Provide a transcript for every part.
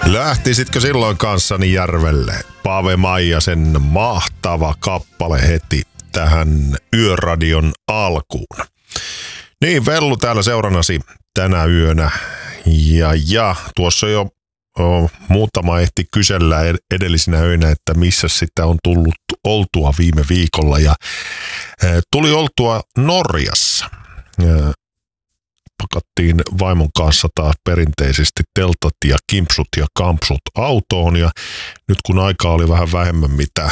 Lähtisitkö silloin kanssani järvelle? Pave Maijasen mahtava kappale heti tähän Yöradion alkuun. Niin, Vellu täällä seurannasi tänä yönä. Ja tuossa jo muutama ehti kysellä edellisinä öinä, että missä sitä on tullut oltua viime viikolla. Ja tuli oltua Norjassa. Pakattiin vaimon kanssa taas perinteisesti teltat ja kimpsut ja kampsut autoon, ja nyt kun aikaa oli vähän vähemmän mitä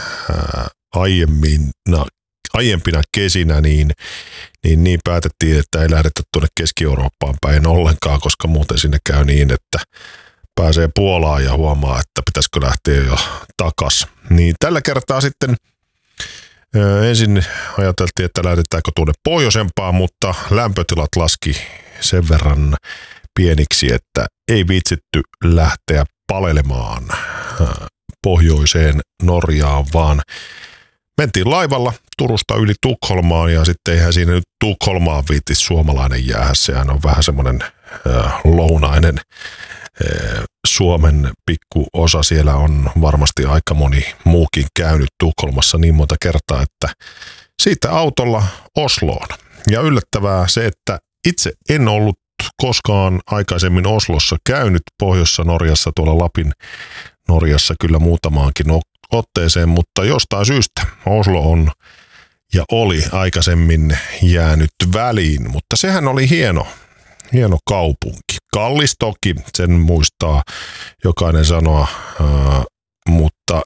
aiempina kesinä, niin päätettiin, että ei lähdetä tuonne Keski-Eurooppaan päin ollenkaan, koska muuten sinne käy niin, että pääsee Puolaan ja huomaa, että pitäisikö lähteä jo takas. Niin tällä kertaa sitten ensin ajateltiin, että lähdetäänkö tuonne pohjoisempaan, mutta lämpötilat laski sen verran pieniksi, että ei viitsitty lähteä palelemaan pohjoiseen Norjaan, vaan mentiin laivalla Turusta yli Tukholmaan, ja sitten eihän siinä nyt Tukholmaan viittis suomalainen jäädä. Sehän on vähän semmoinen lounainen Suomen pikkuosa. Siellä on varmasti aika moni muukin käynyt Tukholmassa niin monta kertaa, että siitä autolla Osloon. Ja yllättävää se, että itse en ollut koskaan aikaisemmin Oslossa käynyt, Pohjoisessa Norjassa, tuolla Lapin Norjassa kyllä muutamaankin otteeseen, mutta jostain syystä Oslo on ja oli aikaisemmin jäänyt väliin, mutta sehän oli hieno kaupunki. Kallis toki, sen muistaa jokainen sanoa, mutta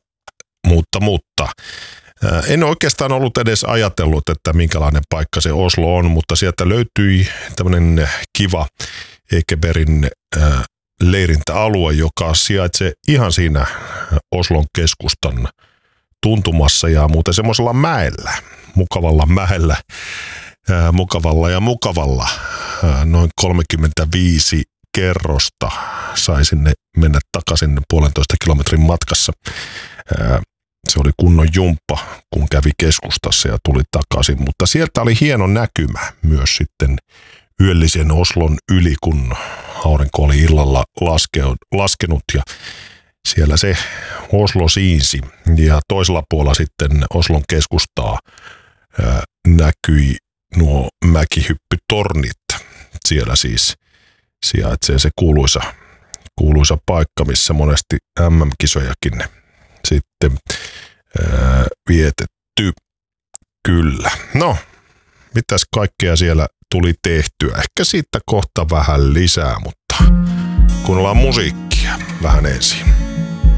en oikeastaan ollut edes ajatellut, että minkälainen paikka se Oslo on, mutta sieltä löytyi tämmöinen kiva Ekebergin leirintäalue, joka sijaitsee ihan siinä Oslon keskustan tuntumassa ja muuten semmoisella mukavalla, noin 35 kerrosta sai sinne mennä takaisin 1,5 kilometrin matkassa. Se oli kunnon jumppa, kun kävi keskustassa ja tuli takaisin, mutta sieltä oli hieno näkymä myös sitten yöllisen Oslon yli, kun aurinko oli illalla laskenut ja siellä se Oslo siinsi, ja toisella puolella sitten Oslon keskustaa näkyi nuo mäkihyppytornit. Siellä siis sijaitsee se kuuluisa paikka, missä monesti MM-kisojakin sitten vietetty. Kyllä. No, mitäs kaikkea siellä tuli tehtyä? Ehkä siitä kohta vähän lisää, mutta kuunnellaan musiikkia vähän ensin.